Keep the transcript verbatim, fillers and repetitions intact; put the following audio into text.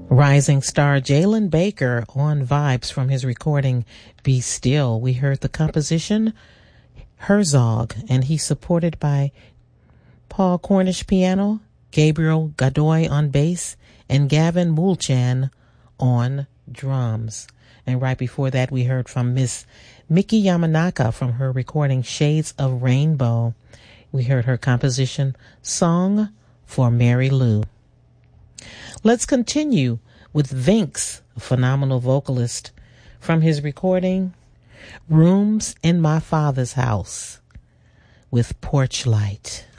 Rising star Jalen Baker on vibes from his recording Be Still. We heard the composition Herzog, and he's supported by Paul Cornish piano, Gabriel Godoy on bass, and Gavin Mulchan on drums. And right before that, we heard from Miss Miki Yamanaka from her recording Shades of Rainbow. We heard her composition Song for Mary Lou. Let's continue with Vinx, a phenomenal vocalist, from his recording Rooms in My Father's House with Porch Light.